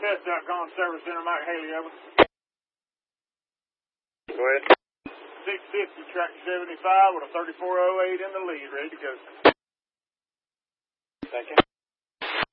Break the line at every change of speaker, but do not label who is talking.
Test.com Service Center, Mike Haley, over.
Go ahead.
650, tractor 75 with a 3408 in the lead, ready to go.
Thank you.